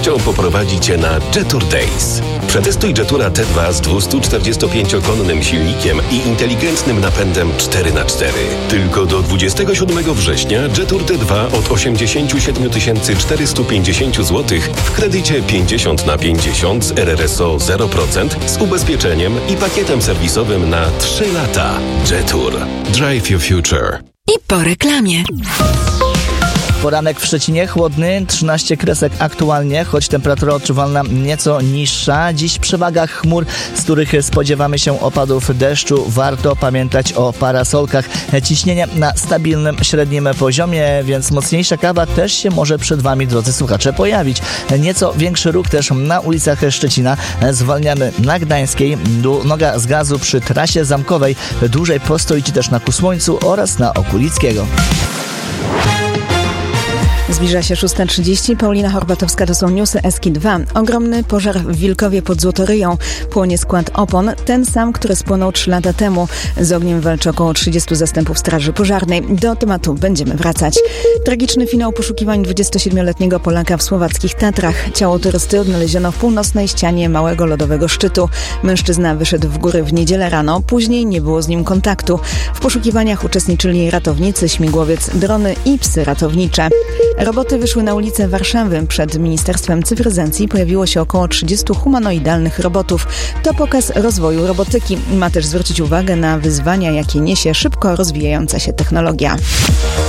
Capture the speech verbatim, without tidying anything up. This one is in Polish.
przyjemnością poprowadzi Cię na Jetour Days. Przetestuj Jetoura T dwa z dwustuczterdziestopięciokonnym silnikiem i inteligentnym napędem cztery na cztery. Tylko do dwudziestego siódmego września Jetour T dwa od osiemdziesiąt siedem tysięcy czterysta pięćdziesiąt złotych w kredycie pięćdziesiąt na pięćdziesiąt z R R S O zero procent z ubezpieczeniem i pakietem serwisowym na trzy lata. Jetour. Drive your future. I po reklamie. Poranek w Szczecinie chłodny, trzynaście kresek aktualnie, choć temperatura odczuwalna nieco niższa. Dziś przewaga chmur, z których spodziewamy się opadów deszczu. Warto pamiętać o parasolkach. Ciśnienie na stabilnym, średnim poziomie, więc mocniejsza kawa też się może przed Wami, drodzy słuchacze, pojawić. Nieco większy ruch też na ulicach Szczecina. Zwalniamy na Gdańskiej, noga z gazu przy trasie zamkowej. Dłużej postoicie też na Kusłońcu oraz na Okulickiego. Zbliża się szósta trzydzieści. Paulina Horbatowska, to są newsy Eski dwa. Ogromny pożar w Wilkowie pod Złotoryją. Płonie skład opon, ten sam, który spłonął trzy lata temu. Z ogniem walczy około trzydziestu zastępów straży pożarnej. Do tematu będziemy wracać. Tragiczny finał poszukiwań dwudziestosiedmioletniego Polaka w słowackich Tatrach. Ciało turysty odnaleziono w północnej ścianie małego lodowego szczytu. Mężczyzna wyszedł w góry w niedzielę rano, później nie było z nim kontaktu. W poszukiwaniach uczestniczyli ratownicy, śmigłowiec, drony i psy ratownicze. Roboty wyszły na ulicę Warszawy. Przed Ministerstwem Cyfryzacji pojawiło się około trzydziestu humanoidalnych robotów. To pokaz rozwoju robotyki. Ma też zwrócić uwagę na wyzwania, jakie niesie szybko rozwijająca się technologia.